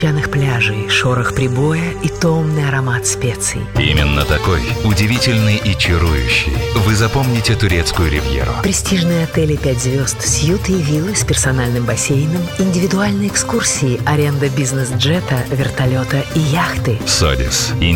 песчаных пляжей, шорох прибоя и томный аромат специй. Именно такой, удивительный и чарующий. Вы запомните турецкую ривьеру. Престижные отели 5 звезд, сьюты и виллы с персональным бассейном, индивидуальные экскурсии, аренда бизнес-джета, вертолета и яхты. Содис.